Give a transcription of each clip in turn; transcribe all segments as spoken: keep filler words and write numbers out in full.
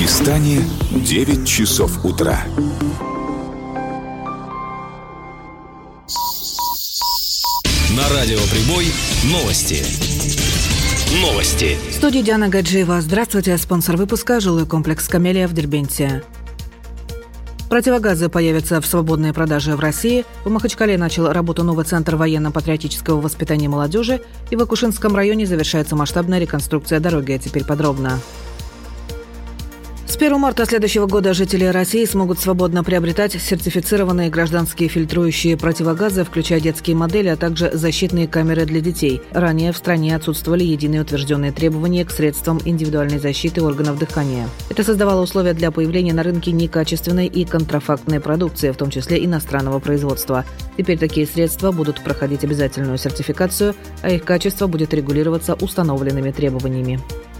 Дагестане девять часов утра. На радио Прибой новости. Новости. В студии Диана Гаджиева. Здравствуйте. Спонсор выпуска — жилой комплекс «Камелия» в Дербенте. Противогазы появятся в свободной продаже в России. В Махачкале начал работу новый центр военно-патриотического воспитания молодежи. И в Акушинском районе завершается масштабная реконструкция дороги. А теперь подробно. С первого марта следующего года жители России смогут свободно приобретать сертифицированные гражданские фильтрующие противогазы, включая детские модели, а также защитные камеры для детей. Ранее в стране отсутствовали единые утвержденные требования к средствам индивидуальной защиты органов дыхания. Это создавало условия для появления на рынке некачественной и контрафактной продукции, в том числе иностранного производства. Теперь такие средства будут проходить обязательную сертификацию, а их качество будет регулироваться установленными требованиями.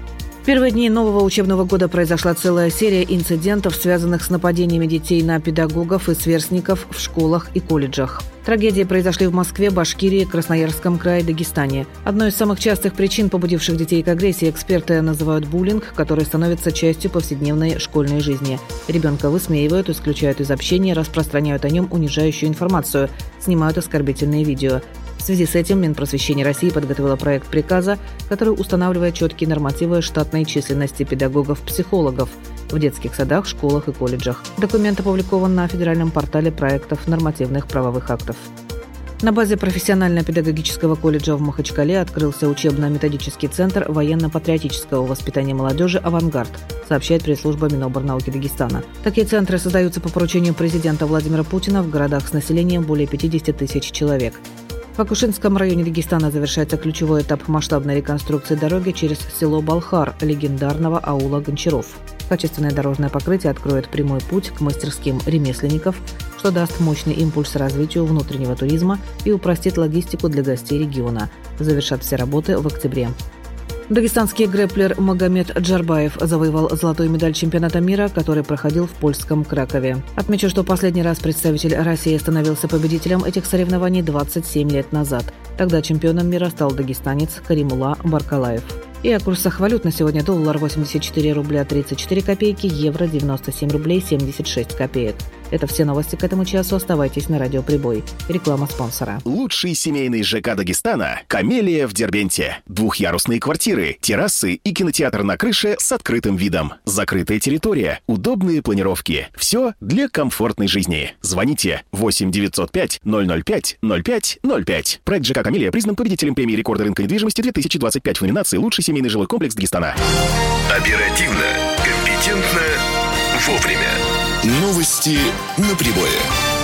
В первые дни нового учебного года произошла целая серия инцидентов, связанных с нападениями детей на педагогов и сверстников в школах и колледжах. Трагедии произошли в Москве, Башкирии, Красноярском крае, Дагестане. Одной из самых частых причин, побудивших детей к агрессии, эксперты называют буллинг, который становится частью повседневной школьной жизни. Ребенка высмеивают, исключают из общения, распространяют о нем унижающую информацию, снимают оскорбительные видео. В связи с этим Минпросвещение России подготовило проект приказа, который устанавливает четкие нормативы штатной численности педагогов-психологов в детских садах, школах и колледжах. Документ опубликован на федеральном портале проектов нормативных правовых актов. На базе профессионально-педагогического колледжа в Махачкале открылся учебно-методический центр военно-патриотического воспитания молодежи «Авангард», сообщает пресс-служба Миноборнауки Дагестана. Такие центры создаются по поручению президента Владимира Путина в городах с населением более пятьдесят тысяч человек. В Акушинском районе Дагестана завершается ключевой этап масштабной реконструкции дороги через село Балхар легендарного аула Гончаров. Качественное дорожное покрытие откроет прямой путь к мастерским ремесленников, что даст мощный импульс развитию внутреннего туризма и упростит логистику для гостей региона. Завершат все работы в октябре. Дагестанский грэпплер Магомед Джарбаев завоевал золотую медаль чемпионата мира, который проходил в польском Кракове. Отмечу, что последний раз представитель России становился победителем этих соревнований двадцать семь лет назад. Тогда чемпионом мира стал дагестанец Каримула Баркалаев. И о курсах валют на сегодня: доллар восемьдесят четыре рубля тридцать четыре копейки, евро девяносто семь рублей семьдесят шесть копеек. Это все новости к этому часу. Оставайтесь на радио Прибой. Реклама спонсора. Лучший семейный ЖК Дагестана – «Камелия» в Дербенте. Двухъярусные квартиры, террасы и кинотеатр на крыше с открытым видом. Закрытая территория, удобные планировки. Все для комфортной жизни. Звоните восемь девятьсот пять ноль ноль пять ноль пять ноль пять. Проект ЖК «Камелия» признан победителем премии рекорда рынка недвижимости две тысячи двадцать пять в номинации «Лучший семейный жилой комплекс Дагестана». Оперативно, компетентно, вовремя. Новости на Прибое.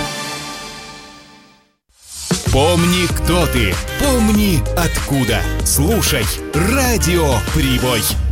Помни, кто ты. Помни, откуда. Слушай радио Прибой.